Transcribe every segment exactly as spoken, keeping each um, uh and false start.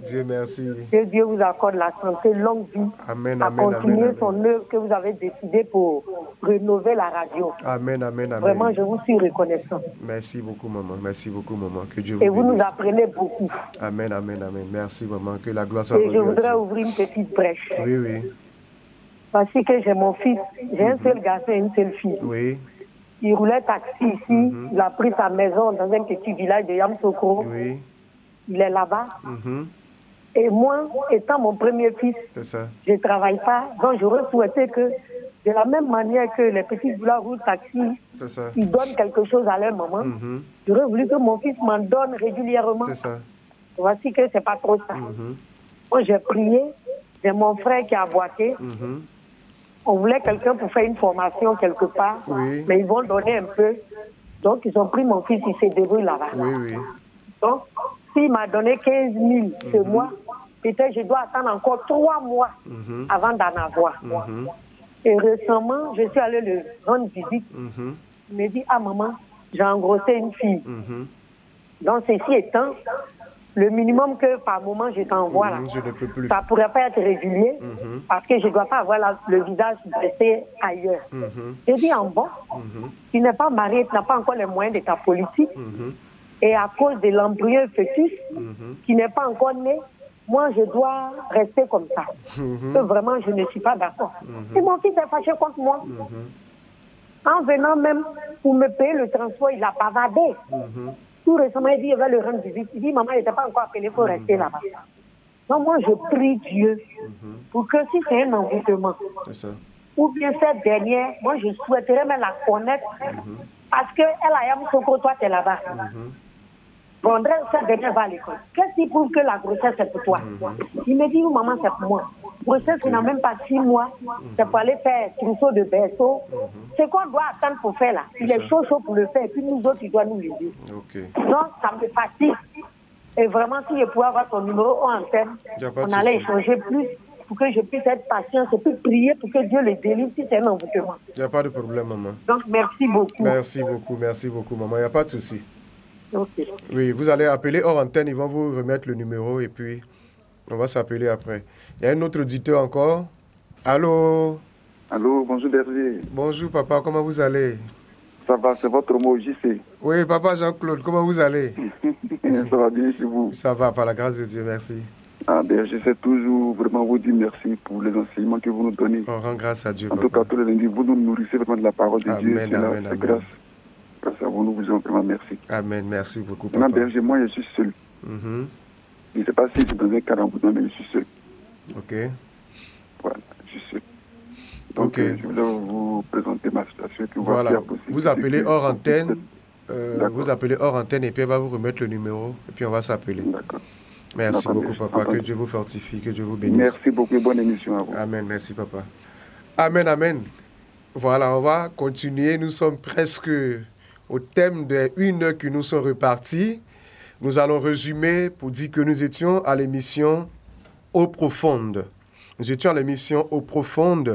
Dieu merci. Que Dieu vous accorde la santé, longue vie. Amen, à amen, continuer amen, son amen. œuvre que vous avez décidé pour rénover la radio. Amen, amen, amen. Vraiment, je vous suis reconnaissant. Merci beaucoup, maman. Merci beaucoup, maman. Que Dieu vous Et vous bénisse. nous apprenez beaucoup. Amen, amen, amen. Merci, maman. Que la gloire soit Et je revenue à voudrais Dieu. ouvrir une petite brèche. Oui, oui. Parce que j'ai mon fils. J'ai Mhm. un seul garçon et une seule fille. Oui. Il roulait taxi ici. Mhm. Il a pris sa maison dans un petit village de Yamsokro. Oui. Il est là-bas. Mhm. Et moi, étant mon premier fils, C'est ça. je ne travaille pas. Donc, j'aurais souhaité que, de la même manière que les petits boulards roulent taxi, C'est ça. ils donnent quelque chose à leur maman. Mhm. J'aurais voulu que mon fils m'en donne régulièrement. C'est ça. Voici que c'est pas trop ça. Mhm. Moi, j'ai prié. J'ai mon frère qui a boité. Mhm. On voulait quelqu'un pour faire une formation quelque part. Oui. Mais ils vont donner un peu. Donc, ils ont pris mon fils, il s'est débrouillé là-bas. Oui, oui. Donc, s'il m'a donné quinze mille ce Mhm. mois, peut-être je dois attendre encore trois mois Mhm. avant d'en avoir. Mhm. Et récemment, je suis allée le rendre visite. Mhm. Il me dit, ah maman, j'ai engrossé une fille. Mhm. Donc, ceci étant, le minimum que par moment je t'envoie là, Mhm. Je ne peux plus. ça ne pourrait pas être régulier Mhm. parce que je ne dois pas avoir la- le visage dressé ailleurs. Mhm. Je dis en bon, Mhm. tu n'es pas marié, tu n'as pas encore les moyens de ta politique. Mhm. Et à cause de l'embryon fœtus Mhm. qui n'est pas encore né, moi je dois rester comme ça. Mhm. Que vraiment je ne suis pas d'accord. Mhm. Et mon fils est fâché contre moi. Mhm. En venant même pour me payer le transport, il a bavardé. Mhm. Tout récemment, il dit, il va le rendre visite. Il dit, maman, il n'était pas encore appelé, il faut rester là-bas. Donc moi, je prie Dieu pour que si c'est un envoûtement, C'est ça. ou bien cette dernière, moi, je souhaiterais même la connaître parce qu'elle a Yam Soko, toi, tu es là-bas. Mhm. Bon, cette dernière va à l'école. Qu'est-ce qui prouve que la grossesse, c'est pour toi? Il me dit, maman, c'est pour moi. Grossesse, il n'a même pas six mois. C'est pour aller faire trousseau de berceau. C'est qu'on doit attendre pour faire là. Il C'est est ça. chaud, chaud pour le faire. Et puis nous autres, il doit nous l'aider. Ok. Donc, ça me fatigue. Et vraiment, si je pouvais avoir ton numéro en antenne, Y a pas de on allait souci. échanger plus pour que je puisse être patient et puis prier pour que Dieu le délivre si c'est un envoûtement. Il n'y a pas de problème, maman. Donc, merci beaucoup. Merci beaucoup, merci beaucoup, maman. Il n'y a pas de souci. Ok. Oui, vous allez appeler hors antenne, ils vont vous remettre le numéro et puis on va s'appeler après. Il y a un autre auditeur encore. Allô? Allô, bonjour Berger. Bonjour papa, comment vous allez? Ça va, c'est votre mot J C. Oui, papa Jean-Claude, comment vous allez? Ça va bien chez vous? Ça va, par la grâce de Dieu, merci. Ah, Berger, c'est toujours vraiment vous dire merci pour les enseignements que vous nous donnez. On rend grâce à Dieu, En tout papa. cas, tous les lundis, vous nous nourrissez vraiment de la parole de Amen, Dieu. C'est là, amen, c'est amen. grâce. Grâce à vous, nous vous disons vraiment merci. Amen, merci beaucoup, Maintenant, papa. Berger, moi, je suis seul. Mhm. Je ne sais pas si c'est dans un cas d'emboutement, mais je suis seul. Ok, Voilà, je suis seul. Donc, Ok. euh, je voulais vous présenter ma situation. Que voilà. voir possible. Vous appelez Que- hors antenne, euh, D'accord. vous appelez hors antenne et puis elle va vous remettre le numéro et puis on va s'appeler. D'accord. Merci D'accord, beaucoup, merci. papa. Que Entendu. Dieu vous fortifie, que Dieu vous bénisse. Merci beaucoup et bonne émission à vous. Amen, merci papa. Amen, amen. Voilà, on va continuer. Nous sommes presque au thème de une heure que nous sommes repartis. Nous allons résumer pour dire que nous étions à l'émission Eau profonde. Nous étions à l'émission Eau profonde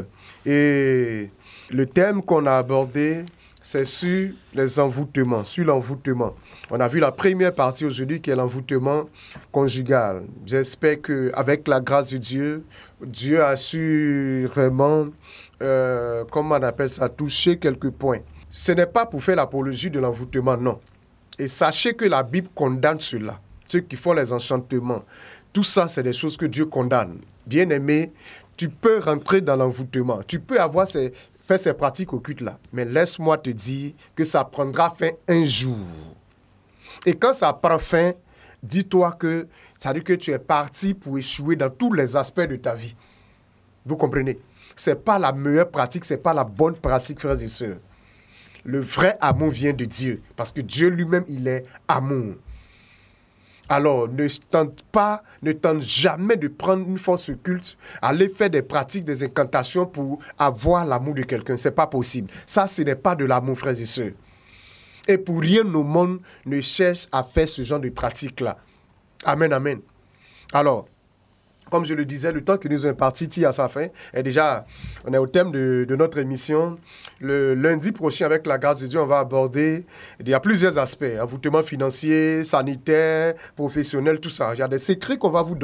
et le thème qu'on a abordé, c'est sur les envoûtements, sur l'envoûtement. On a vu la première partie aujourd'hui qui est l'envoûtement conjugal. J'espère qu'avec la grâce de Dieu, Dieu a su vraiment, euh, comment on appelle ça, toucher quelques points. Ce n'est pas pour faire l'apologie de l'envoûtement, non. Et sachez que la Bible condamne cela. Ceux qui font les enchantements. Tout ça, c'est des choses que Dieu condamne. Bien-aimé, tu peux rentrer dans l'envoûtement. Tu peux avoir ces, faire ces pratiques occultes-là. Mais laisse-moi te dire que ça prendra fin un jour. Et quand ça prend fin, dis-toi que ça veut dire que tu es parti pour échouer dans tous les aspects de ta vie. Vous comprenez? Ce n'est pas la meilleure pratique, ce n'est pas la bonne pratique, frères et sœurs. Le vrai amour vient de Dieu, parce que Dieu lui-même, il est amour. Alors, ne tente pas, ne tente jamais de prendre une force occulte, aller faire des pratiques, des incantations pour avoir l'amour de quelqu'un. Ce n'est pas possible. Ça, ce n'est pas de l'amour, frères et sœurs. Et pour rien au monde ne cherche à faire ce genre de pratique-là. Amen, amen. Alors, comme je le disais, le temps que nous avons imparti tire à sa fin. Et déjà, on est au thème de, de notre émission. Le lundi prochain, avec la grâce de Dieu, on va aborder, il y a plusieurs aspects, envoûtement financier, sanitaire, professionnel, tout ça. Il y a des secrets qu'on va vous donner.